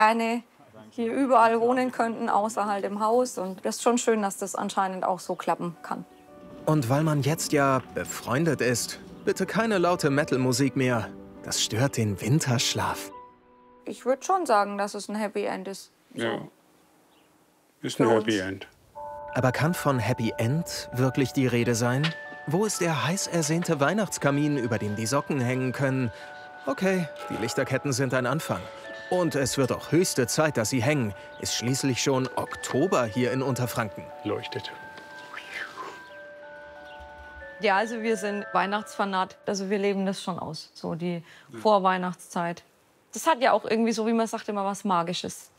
Eine hier überall wohnen könnten, außer halt im Haus. Und das ist schon schön, dass das anscheinend auch so klappen kann. Und weil man jetzt ja befreundet ist, bitte keine laute Metal-Musik mehr. Das stört den Winterschlaf. Ich würde schon sagen, dass es ein Happy End ist. So. Ja, ist ein Happy End. Aber kann von Happy End wirklich die Rede sein? Wo ist der heiß ersehnte Weihnachtskamin, über den die Socken hängen können? Okay, die Lichterketten sind ein Anfang. Und es wird auch höchste Zeit, dass sie hängen. Ist schließlich schon Oktober hier in Unterfranken. Leuchtet. Ja, also wir sind Weihnachtsfanat. Also wir leben das schon aus, so die Vorweihnachtszeit. Das hat ja auch irgendwie so, wie man sagt, immer was Magisches.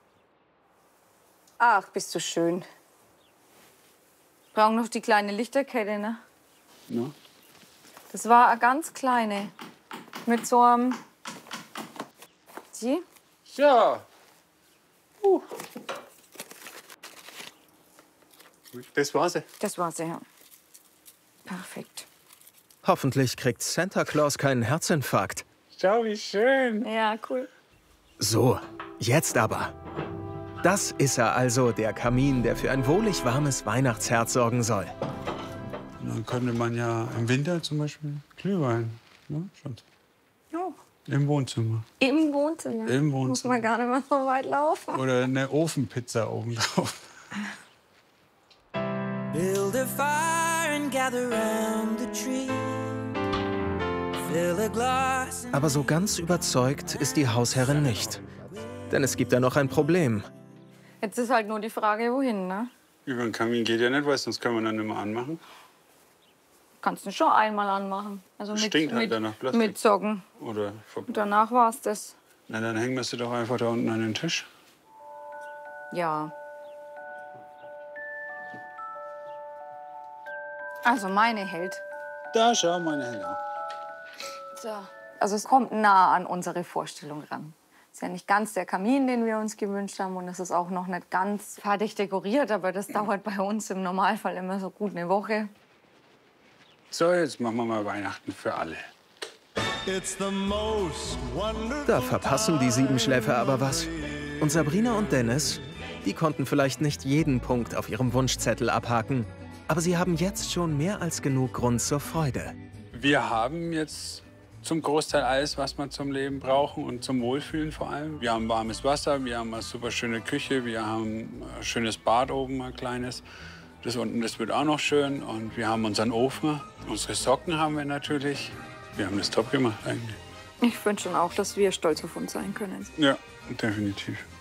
Ach, bist du schön. Brauchen noch die kleine Lichterkette, ne? Ja. Das war eine ganz kleine. Mit so einem... Sie? Ja. Das war sie. Das war sie, ja. Perfekt. Hoffentlich kriegt Santa Claus keinen Herzinfarkt. Schau, wie schön. Ja, cool. So, jetzt aber. Das ist er also, der Kamin, der für ein wohlig warmes Weihnachtsherz sorgen soll. Und dann könnte man ja im Winter zum Beispiel Glühwein. Ne? Schon. Oh. Im Wohnzimmer. Im Wohnzimmer. Im Wohnzimmer. Muss man gar nicht mehr so weit laufen. Oder eine Ofenpizza oben drauf. Build a fire and gather round the tree. Fill a glass. Aber so ganz überzeugt ist die Hausherrin nicht. Denn es gibt da noch ein Problem. Jetzt ist halt nur die Frage, wohin, ne? Über den Kamin geht ja nicht, weil sonst können wir dann nicht mehr anmachen. Kannst du schon einmal anmachen. Also Stinkt halt danach Plastik. mit Socken. Oder Und danach war's das. na, dann hängen wir sie doch einfach da unten an den Tisch. Ja. Also meine hält. Da, schau, meine Hände. So. Also es kommt nah an unsere Vorstellung ran. Ist ja nicht ganz der Kamin, den wir uns gewünscht haben. Und es ist auch noch nicht ganz fertig dekoriert. Aber das dauert bei uns im Normalfall immer so gut eine Woche. So, jetzt machen wir mal Weihnachten für alle. Da verpassen die Siebenschläfer aber was. Und Sabrina und Dennis, die konnten vielleicht nicht jeden Punkt auf ihrem Wunschzettel abhaken. Aber sie haben jetzt schon mehr als genug Grund zur Freude. Wir haben jetzt zum Großteil alles, was wir zum Leben brauchen und zum Wohlfühlen vor allem. Wir haben warmes Wasser, wir haben eine super schöne Küche, wir haben ein schönes Bad oben, ein kleines. Das unten, das wird auch noch schön. Und wir haben unseren Ofen, unsere Socken haben wir natürlich. Wir haben das top gemacht eigentlich. Ich finde schon auch, dass wir stolz auf uns sein können. Ja, definitiv.